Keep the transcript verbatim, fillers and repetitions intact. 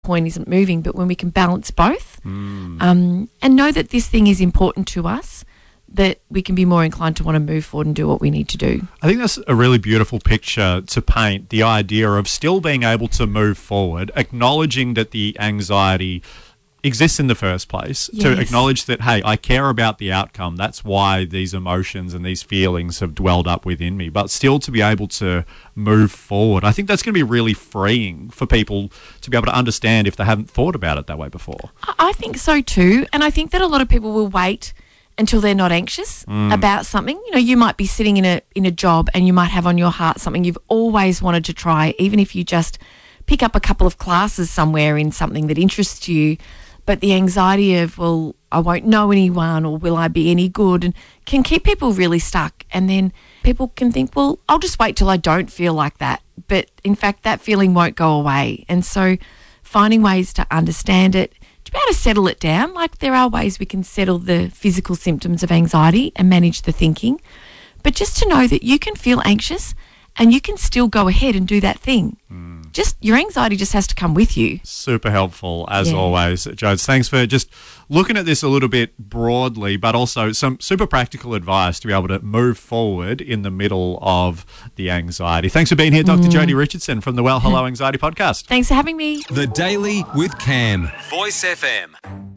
coin isn't moving, but when we can balance both Mm. um, and know that this thing is important to us, that we can be more inclined to want to move forward and do what we need to do. I think that's a really beautiful picture to paint, the idea of still being able to move forward, acknowledging that the anxiety exists in the first place, Yes. to acknowledge that, hey, I care about the outcome. That's why these emotions and these feelings have dwelled up within me, but still to be able to move forward. I think that's going to be really freeing for people to be able to understand if they haven't thought about it that way before. I I think so too, and I think that a lot of people will wait until they're not anxious Mm. about something. You know, you might be sitting in a in a job and you might have on your heart something you've always wanted to try, even if you just pick up a couple of classes somewhere in something that interests you. But the anxiety of, well, I won't know anyone, or will I be any good, and can keep people really stuck. And then people can think, well, I'll just wait till I don't feel like that. But in fact, that feeling won't go away. And so finding ways to understand it, to be able to settle it down, like there are ways we can settle the physical symptoms of anxiety and manage the thinking. But just to know that you can feel anxious and you can still go ahead and do that thing. Mm. Just your anxiety just has to come with you. Super helpful, as Yeah. always, Jodes. Thanks for just looking at this a little bit broadly, but also some super practical advice to be able to move forward in the middle of the anxiety. Thanks for being here, Doctor Mm. Jodie Richardson from the Well Hello Anxiety podcast. Thanks for having me. The Daily with Cam. Voice F M.